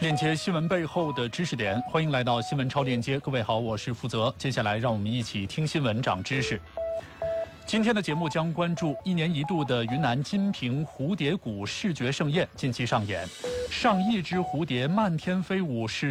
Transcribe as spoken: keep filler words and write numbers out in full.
链接新闻背后的知识点，欢迎来到新闻超链接。各位好，我是负责。接下来让我们一起听新闻长知识。今天的节目将关注一年一度的云南金平蝴蝶谷视觉盛宴近期上演，上亿只蝴蝶漫天飞舞，是